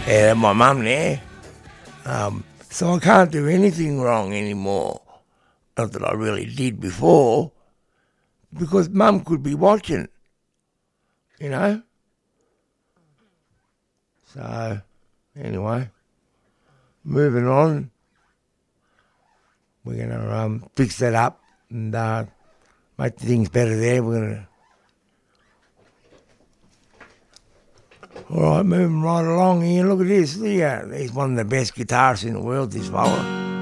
Yeah, my mum there. So I can't do anything wrong anymore. Not that I really did before, because Mum could be watching, you know. So, anyway, moving on. We're going to fix that up and make things better there. We're going to... All right, moving right along here. Look at this. He's one of the best guitarists in the world, this fella.